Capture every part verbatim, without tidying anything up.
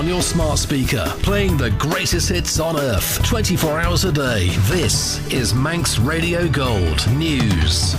your smart speaker, playing the greatest hits on earth, twenty-four hours a day. This is Manx Radio Gold News.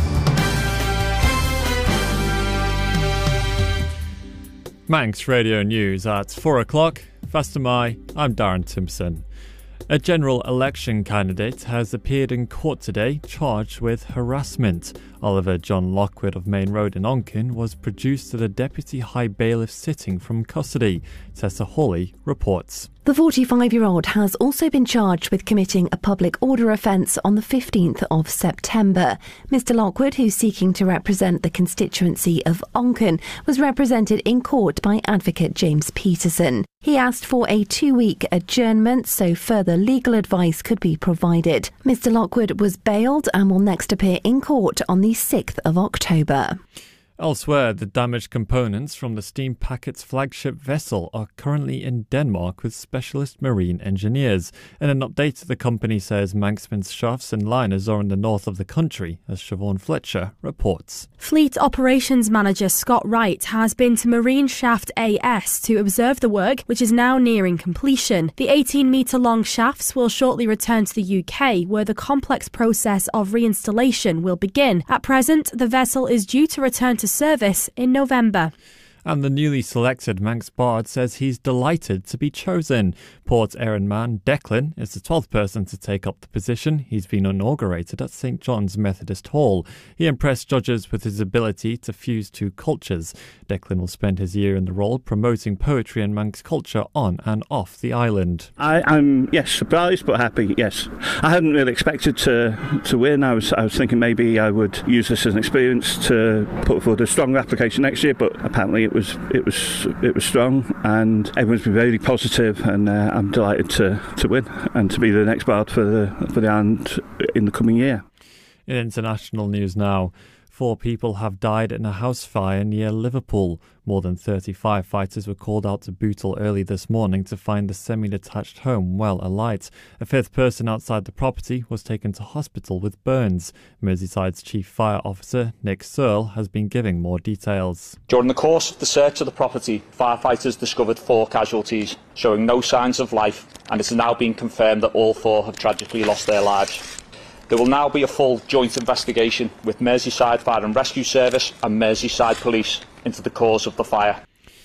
Manx Radio News at four o'clock. Faster Mai, I'm Darren Timpson. A general election candidate has appeared in court today charged with harassment. Oliver John Lockwood of Main Road in Onken was produced to the Deputy High Bailiff sitting from custody. Tessa Hawley reports. The forty-five-year-old has also been charged with committing a public order offence on the fifteenth of September. Mister Lockwood, who's seeking to represent the constituency of Onken, was represented in court by advocate James Peterson. He asked for a two-week adjournment so further legal advice could be provided. Mister Lockwood was bailed and will next appear in court on the sixth of October. Elsewhere, the damaged components from the Steam Packet's flagship vessel are currently in Denmark with specialist marine engineers. In an update, the company says Manxman's shafts and liners are in the north of the country, as Siobhan Fletcher reports. Fleet Operations Manager Scott Wright has been to Marine Shaft A S to observe the work, which is now nearing completion. The eighteen metre long shafts will shortly return to the U K, where the complex process of reinstallation will begin. At present, the vessel is due to return to service in November. And the newly selected Manx Bard says he's delighted to be chosen. Port Erin man Declan is the twelfth person to take up the position. He's been inaugurated at St John's Methodist Hall. He impressed judges with his ability to fuse two cultures. Declan will spend his year in the role promoting poetry and Manx culture on and off the island. I, I'm, yes, surprised but happy, yes. I hadn't really expected to to win. I was, I was thinking maybe I would use this as an experience to put forward a stronger application next year, but apparently it was it was it was strong, and everyone's been very positive, and uh, I'm delighted to, to win and to be the next bard for the for the island in the coming year. In international news now, four people have died in a house fire near Liverpool. More than thirty firefighters were called out to Bootle early this morning to find the semi-detached home well alight. A fifth person outside the property was taken to hospital with burns. Merseyside's Chief Fire Officer, Nick Searle, has been giving more details. During the course of the search of the property, firefighters discovered four casualties, showing no signs of life, and it has now been confirmed that all four have tragically lost their lives. There will now be a full joint investigation with Merseyside Fire and Rescue Service and Merseyside Police into the cause of the fire.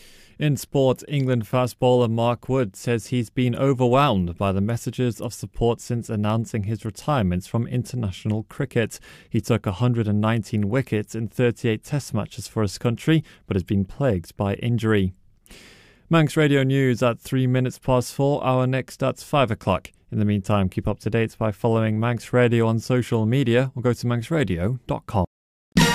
In sport, England fast bowler Mark Wood says he's been overwhelmed by the messages of support since announcing his retirement from international cricket. He took one hundred nineteen wickets in thirty-eight test matches for his country, but has been plagued by injury. Manx Radio News at three minutes past four, our next at five o'clock. In the meantime, keep up to date by following Manx Radio on social media or go to manx radio dot com.